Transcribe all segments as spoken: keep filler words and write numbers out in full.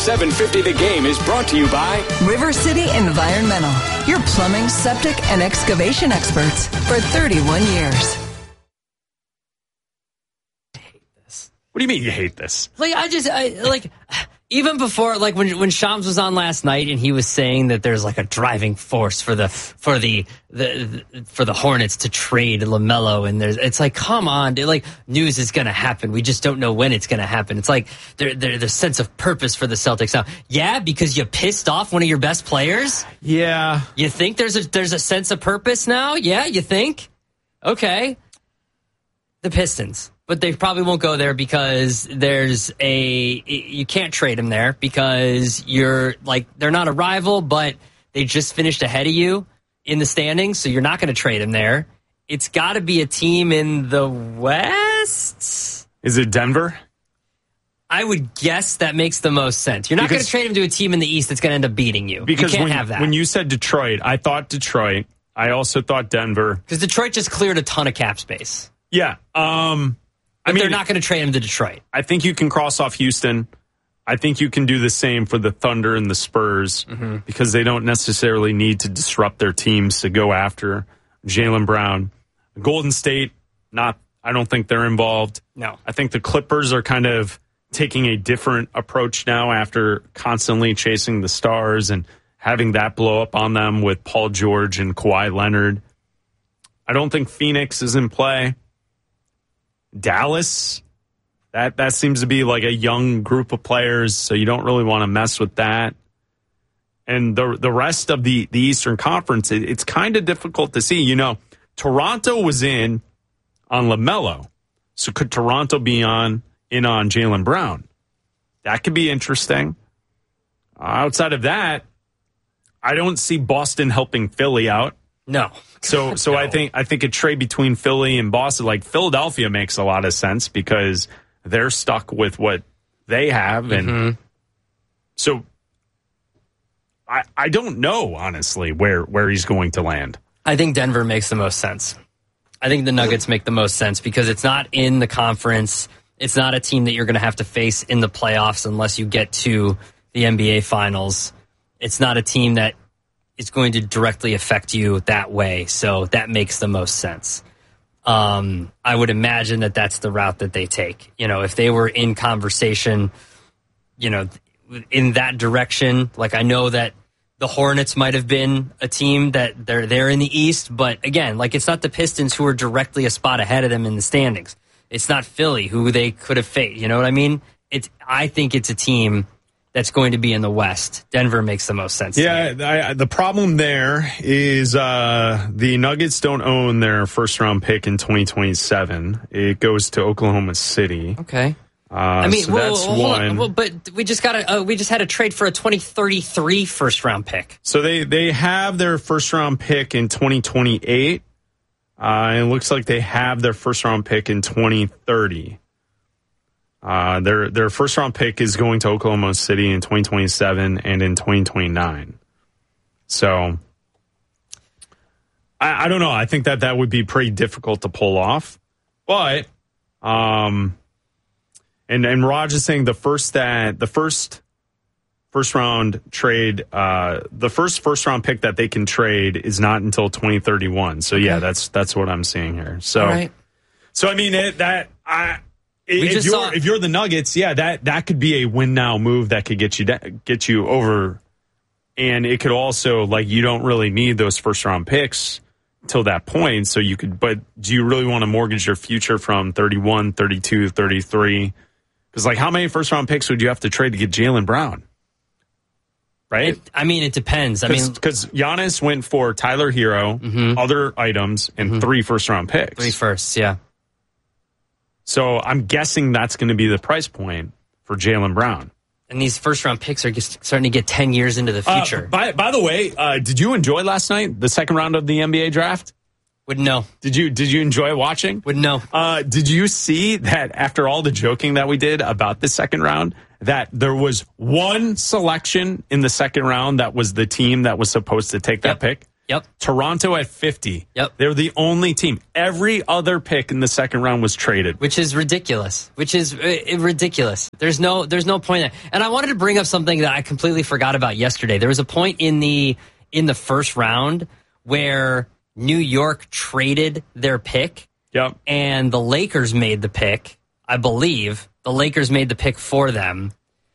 seven fifty The Game is brought to you by River City Environmental, your plumbing, septic, and excavation experts for thirty-one years. What do you mean you hate this? Like, I just, I, like, even before, like, when when Shams was on last night and he was saying that there's, like, a driving force for the for the, the, the for the Hornets to trade LaMelo, and there's, it's like, come on, dude, like, news is going to happen. We just don't know when it's going to happen. It's like, there, there, there's sense of purpose for the Celtics now. Yeah, because you pissed off one of your best players? Yeah. You think there's a, there's a sense of purpose now? Yeah, you think? Okay. The Pistons. But they probably won't go there because there's a, you can't trade them there because you're like, they're not a rival, but they just finished ahead of you in the standings. So you're not going to trade them there. It's got to be a team in the West. Is it Denver? I would guess that makes the most sense. You're not going to trade him to a team in the East that's going to end up beating you. Because you can't when, have that. When you said Detroit, I thought Detroit. I also thought Denver. Because Detroit just cleared a ton of cap space. Yeah. Um, But I mean, they're not going to trade him to Detroit. I think you can cross off Houston. I think you can do the same for the Thunder and the Spurs mm-hmm. because they don't necessarily need to disrupt their teams to go after Jaylen Brown. Golden State, not. I don't think they're involved. No. I think the Clippers are kind of taking a different approach now after constantly chasing the stars and having that blow up on them with Paul George and Kawhi Leonard. I don't think Phoenix is in play. Dallas, that that seems to be like a young group of players, so you don't really want to mess with that. And the the rest of the, the Eastern Conference, it, it's kind of difficult to see. You know, Toronto was in on LaMelo, so could Toronto be on in on Jaylen Brown? That could be interesting. Uh, outside of that, I don't see Boston helping Philly out. No. So so no. I think I think a trade between Philly and Boston, like Philadelphia, makes a lot of sense because they're stuck with what they have. And mm-hmm. so I I don't know, honestly, where, where he's going to land. I think Denver makes the most sense. I think the Nuggets make the most sense because it's not in the conference. It's not a team that you're going to have to face in the playoffs unless you get to the N B A Finals. It's not a team that is going to directly affect you that way. So that makes the most sense. Um, I would imagine that that's the route that they take. You know, if they were in conversation, you know, in that direction, like I know that the Hornets might have been a team that they're they're in the East, but again, like it's not the Pistons who are directly a spot ahead of them in the standings. It's not Philly who they could have faced. You know what I mean? It's I think it's a team that's going to be in the West. Denver makes the most sense. Yeah, I, the problem there is uh, the Nuggets don't own their first-round pick in twenty twenty-seven. It goes to Oklahoma City. Okay. Uh, I mean, so well, that's hold one. on. Well, but we just got a uh, we just had a trade for a twenty thirty-three first-round pick. So they, they have their first-round pick in twenty twenty-eight. Uh, and it looks like they have their first-round pick in twenty thirty. Uh, their their first round pick is going to Oklahoma City in twenty twenty-seven and in twenty twenty-nine. So I, I don't know. I think that that would be pretty difficult to pull off. But um, and and Raj is saying the first that the first first round trade, uh, the first first round pick that they can trade is not until twenty thirty-one. So yeah, okay. that's that's what I'm seeing here. So right. so I mean it, that I. We if just you're saw- if you're the Nuggets, yeah, that, that could be a win now move that could get you get you over, and it could also like you don't really need those first round picks till that point, so you could. But do you really want to mortgage your future from thirty-one, thirty-two, thirty-three? Because like how many first round picks would you have to trade to get Jaylen Brown? Right? It, I mean, it depends. I mean, because Giannis went for Tyler Hero, mm-hmm. other items, and mm-hmm. three first round picks. Three firsts, yeah. So I'm guessing that's going to be the price point for Jaylen Brown. And these first-round picks are just starting to get ten years into the future. Uh, by, by the way, uh, did you enjoy last night, the second round of the N B A draft? Would know. Did you Did you enjoy watching? Would know. Uh, did you see that after all the joking that we did about the second round, that there was one selection in the second round that was the team that was supposed to take that yep. pick? Yep. Toronto at fifty. Yep. They're the only team. Every other pick in the second round was traded. Which is ridiculous. Which is uh, ridiculous. There's no there's no point there. And I wanted to bring up something that I completely forgot about yesterday. There was a point in the in the first round where New York traded their pick. Yep. And the Lakers made the pick, I believe. The Lakers made the pick for them.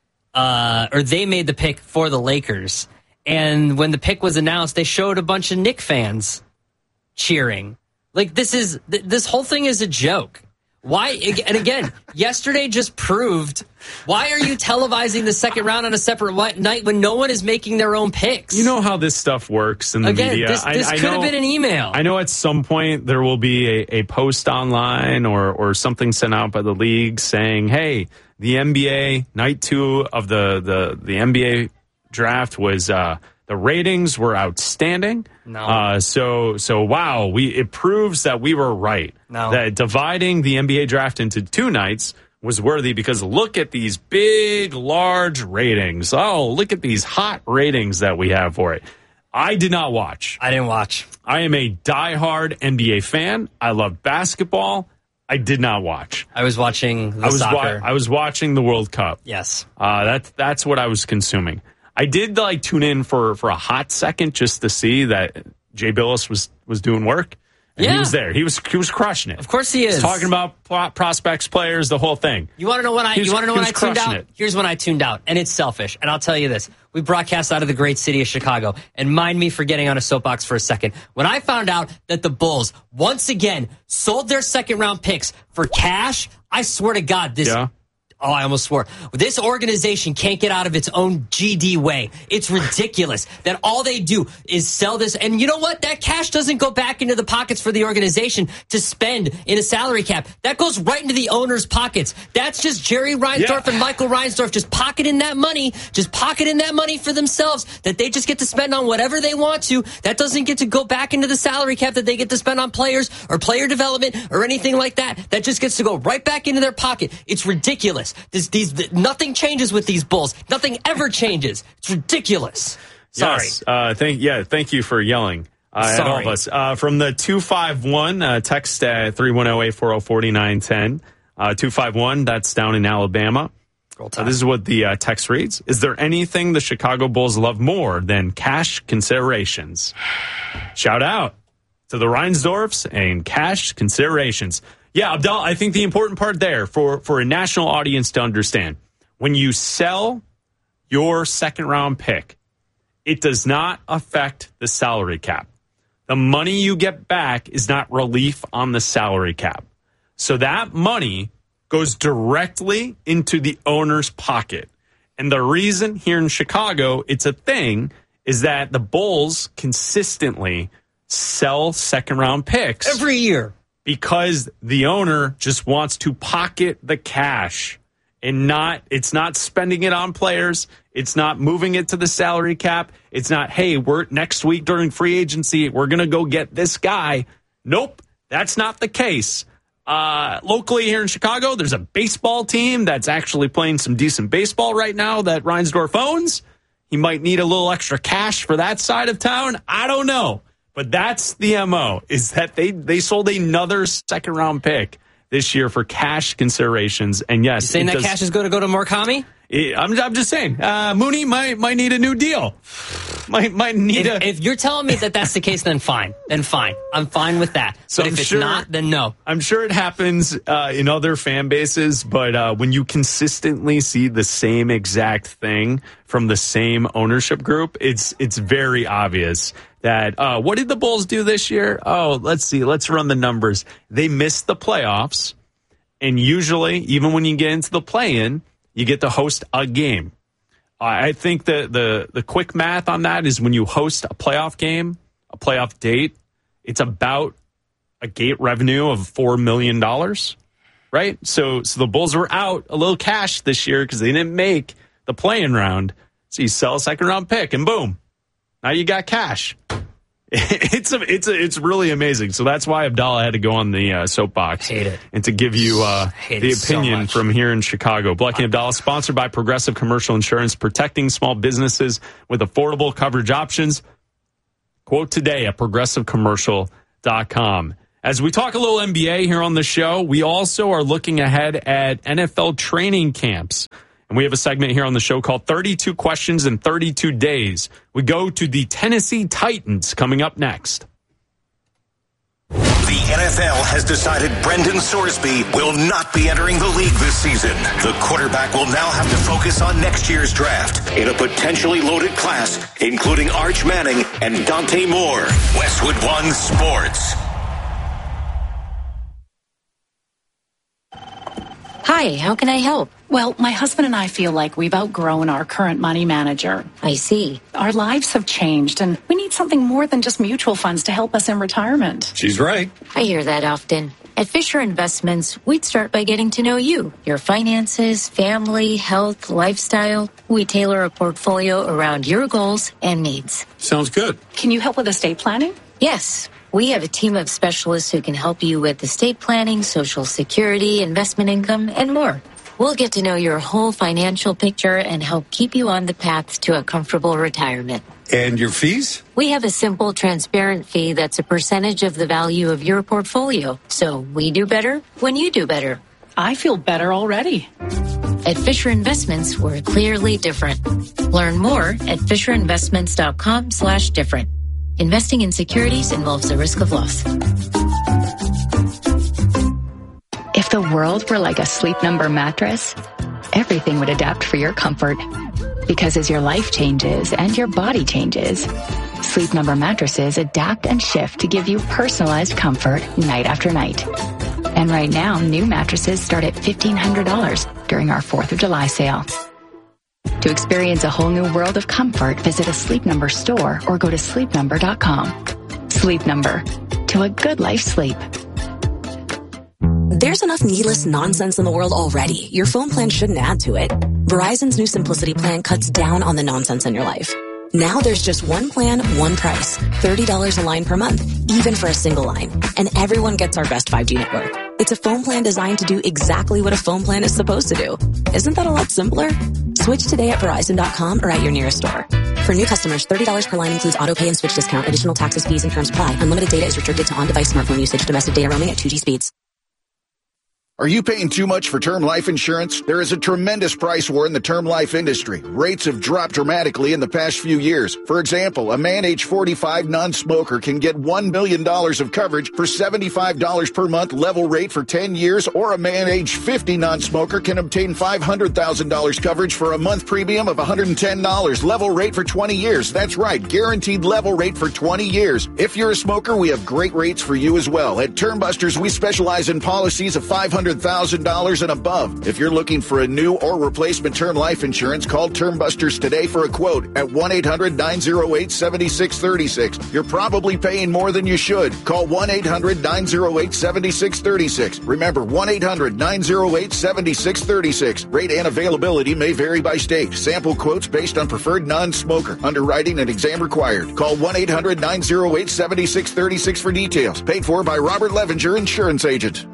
Uh, or they made the pick for the Lakers. And when the pick was announced, they showed a bunch of Knicks fans cheering. Like, this is th- this whole thing is a joke. Why? And again, yesterday just proved, why are you televising the second round on a separate night when no one is making their own picks? You know how this stuff works in the again, media. This, this I, I could know, have been an email. I know at some point there will be a, a post online or, or something sent out by the league saying, hey, the N B A, night two of the, the, the N B A draft was... Uh, The ratings were outstanding. No. Uh, so, so wow, we it proves that we were right. No. That dividing the N B A draft into two nights was worthy because look at these big, large ratings. Oh, look at these hot ratings that we have for it. I did not watch. I didn't watch. I am a diehard N B A fan. I love basketball. I did not watch. I was watching the I was soccer. Wa- I was watching the World Cup. Yes. Uh, that's that's what I was consuming. I did like tune in for, for a hot second just to see that Jay Billis was, was doing work. And yeah. he was there. He was he was crushing it. Of course he is. He's talking about pro- prospects, players, the whole thing. You want to know when I was, you want to know when I tuned out? It. Here's when I tuned out, and it's selfish. And I'll tell you this: we broadcast out of the great city of Chicago, and mind me for getting on a soapbox for a second. When I found out that the Bulls once again sold their second round picks for cash, I swear to God, this. Yeah. Oh, I almost swore. This organization can't get out of its own G D way. It's ridiculous that all they do is sell this. And you know what? That cash doesn't go back into the pockets for the organization to spend in a salary cap. That goes right into the owner's pockets. That's just Jerry Reinsdorf yeah. and Michael Reinsdorf just pocketing that money, just pocketing that money for themselves that they just get to spend on whatever they want to. That doesn't get to go back into the salary cap that they get to spend on players or player development or anything like that. That just gets to go right back into their pocket. It's ridiculous. This, these, nothing changes with these Bulls. Nothing ever changes. It's ridiculous. Sorry. Yes. Uh, thank, yeah, thank you for yelling uh, at all of us. Uh, from the two five one, uh, text at three one zero, eight four zero, four nine one zero. Uh, two five one, that's down in Alabama. Uh, this is what the uh, text reads. Is there anything the Chicago Bulls love more than cash considerations? Shout out to the Reinsdorfs and cash considerations. Yeah, Abdel, I think the important part there for, for a national audience to understand, when you sell your second round pick, it does not affect the salary cap. The money you get back is not relief on the salary cap. So that money goes directly into the owner's pocket. And the reason here in Chicago it's a thing is that the Bulls consistently sell second round picks. Every year. Because the owner just wants to pocket the cash and not, it's not spending it on players. It's not moving it to the salary cap. It's not, hey, we're next week during free agency, we're going to go get this guy. Nope, that's not the case. Uh, locally here in Chicago, there's a baseball team that's actually playing some decent baseball right now that Reinsdorf owns. He might need a little extra cash for that side of town. I don't know. But that's the M O, is that they, they sold another second-round pick this year for cash considerations. And yes, you saying that does, cash is going to go to Murakami? It, I'm, I'm just saying, uh, Mooney might might need a new deal. Might might need if, a. If you're telling me that that's the case, then fine. Then fine. I'm fine with that. So but I'm if it's sure, not, then no. I'm sure it happens uh, in other fan bases, but uh, when you consistently see the same exact thing from the same ownership group, it's it's very obvious that, uh, what did the Bulls do this year? Oh, let's see. Let's run the numbers. They missed the playoffs. And usually, even when you get into the play-in, you get to host a game. I think the, the, the quick math on that is when you host a playoff game, a playoff date, it's about a gate revenue of four million dollars, right? So, so the Bulls were out a little cash this year because they didn't make the play-in round. So you sell a second-round pick, and boom. Now you got cash. It's a, it's a, it's really amazing. So that's why Abdallah had to go on the uh, soapbox. Hate it. And to give you uh, the opinion so from here in Chicago. Blecky and Abdallah, sponsored by Progressive Commercial Insurance, protecting small businesses with affordable coverage options. Quote today at progressive commercial dot com. As we talk a little N B A here on the show, we also are looking ahead at N F L training camps. And we have a segment here on the show called thirty-two Questions in thirty-two Days. We go to the Tennessee Titans coming up next. The N F L has decided Brendan Sorsby will not be entering the league this season. The quarterback will now have to focus on next year's draft in a potentially loaded class, including Arch Manning and Dante Moore. Westwood One Sports. Hi, how can I help? Well, my husband and I feel like we've outgrown our current money manager. I see. Our lives have changed, and we need something more than just mutual funds to help us in retirement. She's right. I hear that often. At Fisher Investments, we'd start by getting to know you, your finances, family, health, lifestyle. We tailor a portfolio around your goals and needs. Sounds good. Can you help with estate planning? Yes. We have a team of specialists who can help you with estate planning, Social Security, investment income, and more. We'll get to know your whole financial picture and help keep you on the path to a comfortable retirement. And your fees? We have a simple, transparent fee that's a percentage of the value of your portfolio. So we do better when you do better. I feel better already. At Fisher Investments, we're clearly different. Learn more at FisherInvestments.com slash different. Investing in securities involves a risk of loss. If the world were like a Sleep Number mattress, everything would adapt for your comfort. Because as your life changes and your body changes, Sleep Number mattresses adapt and shift to give you personalized comfort night after night. And right now, new mattresses start at fifteen hundred dollars during our fourth of July sale. To experience a whole new world of comfort, visit a Sleep Number store or go to sleep number dot com. Sleep Number. To a good life sleep. There's enough needless nonsense in the world already. Your phone plan shouldn't add to it. Verizon's new Simplicity plan cuts down on the nonsense in your life. Now there's just one plan, one price. thirty dollars a line per month, even for a single line. And everyone gets our best five G network. It's a phone plan designed to do exactly what a phone plan is supposed to do. Isn't that a lot simpler? Switch today at Verizon dot com or at your nearest store. For new customers, thirty dollars per line includes auto pay and switch discount. Additional taxes, fees, and terms apply. Unlimited data is restricted to on-device smartphone usage. Domestic data roaming at two G speeds. Are you paying too much for term life insurance? There is a tremendous price war in the term life industry. Rates have dropped dramatically in the past few years. For example, a man age forty-five non-smoker can get one million dollars of coverage for seventy-five dollars per month level rate for ten years, or a man age fifty non-smoker can obtain five hundred thousand dollars coverage for a month premium of one hundred ten dollars level rate for twenty years. That's right, guaranteed level rate for twenty years. If you're a smoker, we have great rates for you as well. At Termbusters, we specialize in policies of five hundred thousand dollars and above. If you're looking for a new or replacement term life insurance, call Termbusters today for a quote at one eight hundred nine oh eight seven six three six. You're probably paying more than you should. Call one eight hundred nine oh eight seven six three six. Remember, one eight hundred nine oh eight seven six three six. Rate and availability may vary by state. Sample quotes based on preferred non-smoker. Underwriting and exam required. Call one eight hundred nine oh eight seven six three six for details. Paid for by Robert Levinger, insurance agent.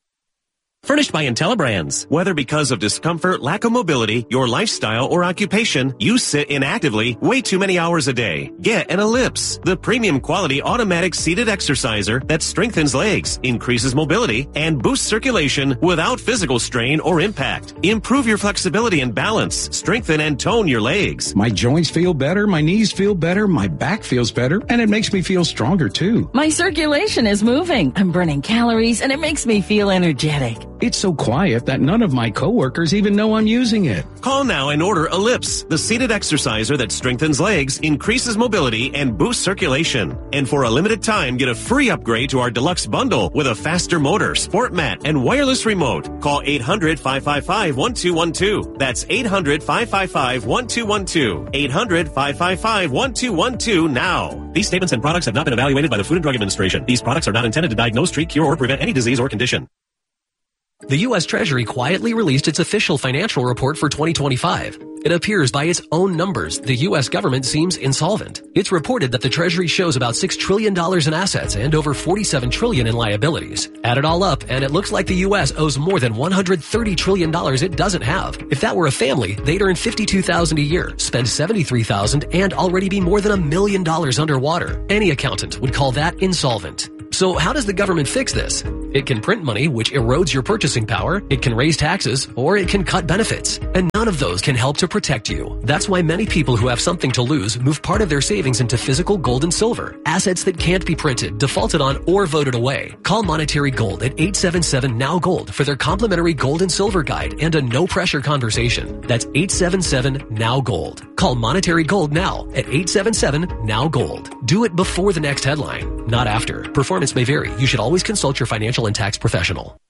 Furnished by IntelliBrands. Whether because of discomfort, lack of mobility, your lifestyle, or occupation, you sit inactively way too many hours a day. Get an Ellipse, the premium quality automatic seated exerciser that strengthens legs, increases mobility, and boosts circulation without physical strain or impact. Improve your flexibility and balance. Strengthen and tone your legs. My joints feel better, my knees feel better, my back feels better, and it makes me feel stronger too. My circulation is moving. I'm burning calories, and it makes me feel energetic. It's so quiet that none of my coworkers even know I'm using it. Call now and order Ellipse, the seated exerciser that strengthens legs, increases mobility, and boosts circulation. And for a limited time, get a free upgrade to our deluxe bundle with a faster motor, sport mat, and wireless remote. Call eight hundred five five five one two one two. That's eight hundred five five five one two one two. eight hundred five five five one two one two now. These statements and products have not been evaluated by the Food and Drug Administration. These products are not intended to diagnose, treat, cure, or prevent any disease or condition. The U S Treasury quietly released its official financial report for twenty twenty-five. It appears by its own numbers, the U S government seems insolvent. It's reported that the Treasury shows about six trillion dollars in assets and over forty-seven trillion dollars in liabilities. Add it all up, and it looks like the U S owes more than one hundred thirty trillion dollars it doesn't have. If that were a family, they'd earn fifty-two thousand dollars a year, spend seventy-three thousand dollars, and already be more than a million dollars underwater. Any accountant would call that insolvent. So how does the government fix this? It can print money, which erodes your purchasing power, it can raise taxes, or it can cut benefits. And none of those can help to protect you. That's why many people who have something to lose move part of their savings into physical gold and silver, assets that can't be printed, defaulted on, or voted away. Call Monetary Gold at eight seven seven N O W Gold for their complimentary gold and silver guide and a no-pressure conversation. That's eight seven seven N O W Gold. Call Monetary Gold now at eight seven seven N O W Gold. Do it before the next headline, not after. Performance may vary. You should always consult your financial and tax professional.